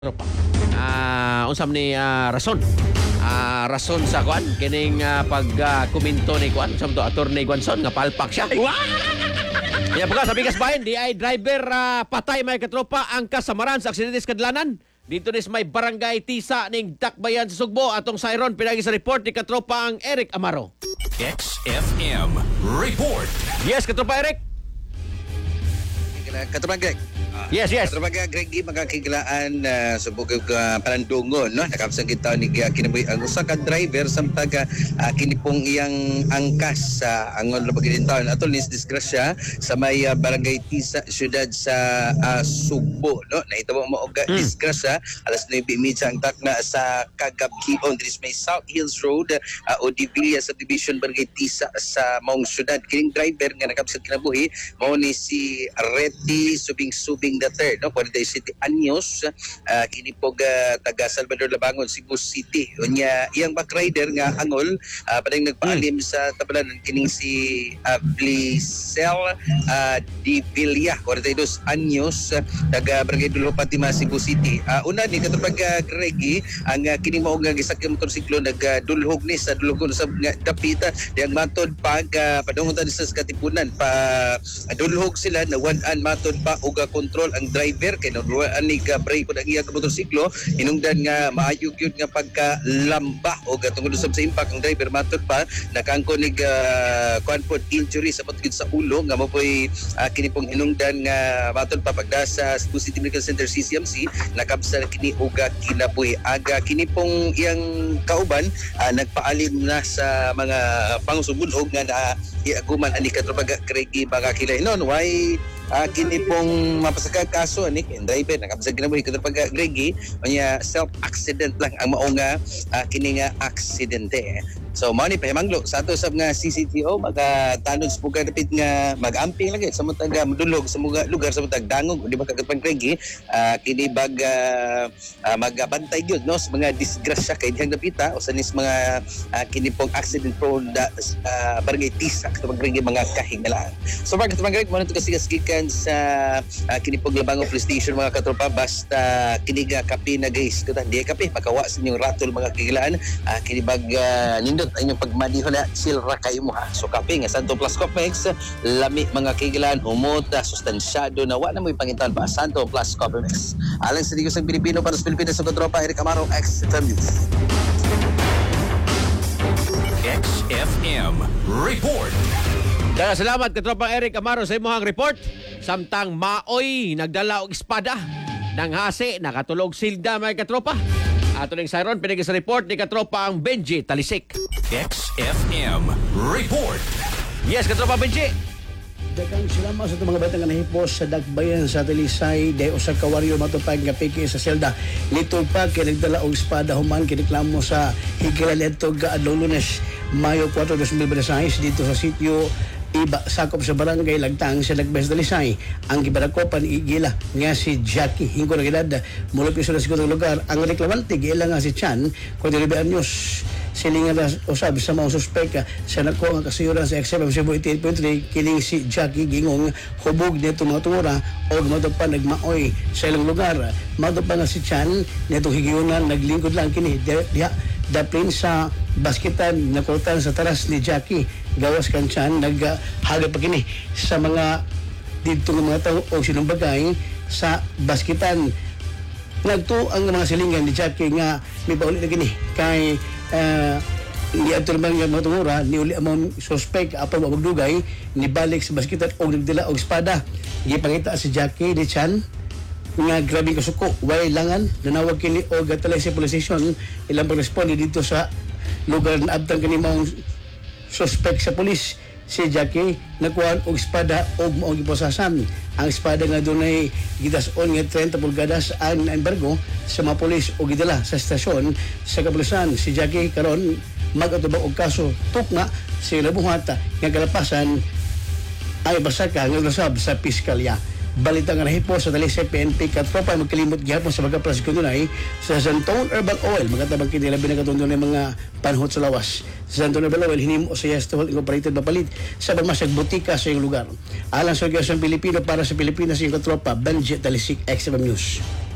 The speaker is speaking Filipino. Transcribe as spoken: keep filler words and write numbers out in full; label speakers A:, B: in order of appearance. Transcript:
A: Ano pa? Ah, unsam ni ah, rason. Ah, rason sa kuan kining ah, pag ah, komento ni kuan unsam to Attorney Guanzon nga palpak siya. Ya buka sa bigas bahin di ay driver ah, patay may katropa ang kasamaran sa aksidente sa kadlanan. Dito nis may barangay Tisa ning Dakbayan sa Sugbo atong Siron pinagi sa report ni katropa ang Eric Amaro.
B: X F M Report.
A: Yes, katropa Eric.
C: Katropa Greg.
A: Yes, yes.
C: Katropa Greg, magkakiglaan uh, sa bukog uh, Palandungon, no? Nakapsang kita ni uh, kinabuhi ang usa ka driver samtang uh, kinipong iyang angkas sa uh, angon labagin taon atol nis disgrasya sa may uh, barangay Tisa syudad sa uh, Sugbo, no? Nahitabo mo og hmm. disgrasya alas nine thirty ang takna sa Cagabhion diri may South Hills Road, uh, Odivilla subdivision barangay Tisa sa maong syudad. Kining driver nga nakapsang kinabuhi mao ni si Reti Subing-Subing the third, no? forty-seven anyos, uh, kini po uh, taga Salvador Labangon, Cebu City. Unya iyang back rider nga angol, uh, padang nagpaalim hmm. sa tabalanan kining si uh, Blicel uh, Di Villa, forty-two anyos, uh, taga Barangay Dulo Patima, Cebu City. Uh, una ni katapag uh, Gregi, ang uh, kini mao nga gisakyan motorsiklo nagdulhog ni sa dulhog sa nga dapita yang matod pag uh, padungon sa katipunan pa uh, dulhog sila na one-an matod pa og control ang driver kay naruan ni ka brake pud ang iya ka motorsiklo hinungdan nga maayo gyud nga pagkalamba og tungod sa impact ang driver matod pa nakangko ni uh, kuan pod injury sa patgid sa ulo nga mapoy uh, kini pong hinungdan nga matod pa pagda sa Cebu City Medical Center C C M C nakabsa kini og kinabuhi aga kini pong iyang kauban uh, nagpaalim na sa mga pangusubulhog nga na iaguman ani katropa Gregi mga kilainon why Uh, kini pong mapasaka kaso ni and driver nakabsag kinabuhi ko pag Gregi unya self accident lang ang mao nga uh, kini nga aksidente. So mao ni pahimanglo sa ato sab nga C C T O magatanog sa puga dapit nga magamping lagi sa matag madulog sa mga lugar sa matag dangog di ba kagapang Gregi uh, kini bag uh, uh, magabantay gyud no sa mga disgrasya kay dihang dapita usa nis mga uh, kini pong accident prone uh, barangay Tisa katong Gregi mga kahingalaan. So pag katong Gregi mo na to kasi sa uh, kini pong Labangon Police Station mga katropa basta kini nga kape na guys kuta di kape pakawa sa inyong ratol mga kigilaan uh, kini bag uh, nindot ang inyong pagmaniho na silra kayo mo ha so kape nga Santo Plus Copex lami mga kigilaan humota sustansyado na wala mo ipangitan pa Santo Plus Copex alang sa digos ng Pilipino para sa Pilipinas sa katropa Eric Amaro X F M News.
B: X F M Report.
A: Kaya salamat katropang Eric Amaro sa imong report. Samtang maoy nagdala og espada nang hasi nakatulog silda may katropa. Ato ning Siron pinagi sa report ni katropa ang Benji Talisik.
B: X F M Report.
A: Yes, katropa Benji.
D: Daghang salamat sa mga batang nahipos sa Dakbayan sa Talisay day usa ka warrior matupag nga piki sa selda. Litog pa kay nagdala og espada human kiniklamo sa higala adto ga adlaw Lunes Mayo four, twenty twenty-six dito sa sitio Iba sakop sa barangay Lagtang sa Dakbayan sa Talisay. Ang gibarakopan igila nga si Jackie hingko na gilad mulupyo sa sigurong lugar ang reklamante gila nga si Chan forty-three anyos silingan na usab sa mga suspek sa nako nga kasayuran sa X M Cebu eighty-eight point three kining si Jackie gingong hubog nito mga tungura o madopa nagmaoy sa ilang lugar madopa nga si Chan nito higiyunan naglingkod lang kini diha daplin sa basketan nakutan sa taras ni Jackie gawas kan Chan naghagap pa kini sa mga dito nga mga tao o sinumbagay sa basketan nagto ang mga silingan ni Jackie nga may pauli na gini kay uh, hindi ato naman nga mga tungura ni uli among suspect apang magdugay ni balik sa basketan o nagdala og espada gipangita si Jackie ni Chan nga grabing kasuko way langan nanawag kini og Talisay Police Station ilang pag-responde dito sa lugar na abtang kini mong suspect sa pulis si Jackie nakuhaan og espada og maong giposasan ang espada nga dunay gidason nga thirty pulgadas ang embargo sa mga pulis o gidala sa estasyon sa kapulisan si Jackie karon mag-atubang og kaso tukna sa ilabuhat nga kalapasan ay basaka nga nasab sa piskalya. Balita nga nahipo sa Talisay P N P katropa magkalimot gihapon sa magkaplas kununay sa Santon Herbal Oil magatabang kini labi na katundon ng mga panhot sa lawas. Sa Santon Herbal Oil hinimo sa Yastol Incorporated mapalit sa pagmasag butika sa iyong lugar. Alang sa Organisasyon Pilipino para sa Pilipinas iyong katropa Benji Talisik X M News.